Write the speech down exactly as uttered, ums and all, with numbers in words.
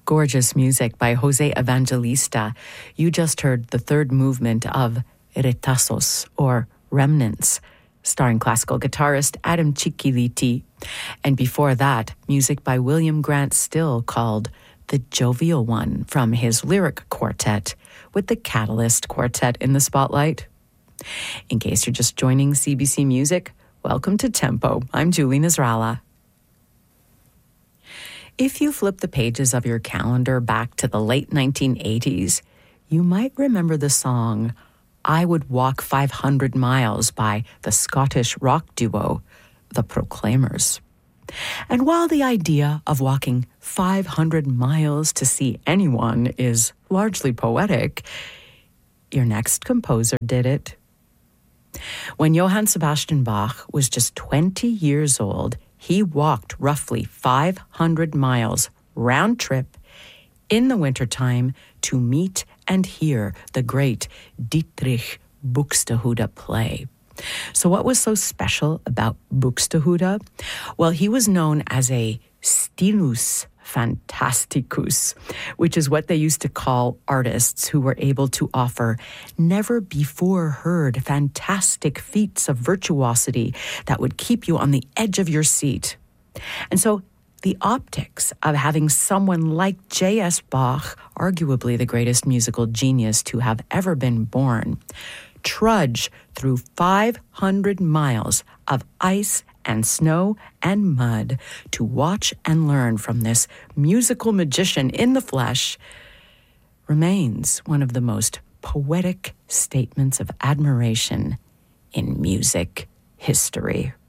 Gorgeous music by Jose Evangelista. You just heard the third movement of Retazos, or Remnants, starring classical guitarist Adam Chiquiliti. And before that, music by William Grant Still called The Jovial One from his lyric quartet, with the Catalyst Quartet in the spotlight. In case you're just joining C B C Music, welcome to Tempo. I'm Julie Nasrallah. If you flip the pages of your calendar back to the late nineteen eighties, you might remember the song I Would Walk five hundred miles by the Scottish rock duo, The Proclaimers. And while the idea of walking five hundred miles to see anyone is largely poetic, your next composer did it. When Johann Sebastian Bach was just twenty years old, he walked roughly five hundred miles round trip in the wintertime to meet and hear the great Dietrich Buxtehude play. So what was so special about Buxtehude? Well, he was known as a stilus fantasticus, which is what they used to call artists who were able to offer never-before-heard fantastic feats of virtuosity that would keep you on the edge of your seat. And so the optics of having someone like J S. Bach, arguably the greatest musical genius to have ever been born, trudge through five hundred miles of ice and snow and mud to watch and learn from this musical magician in the flesh remains one of the most poetic statements of admiration in music history.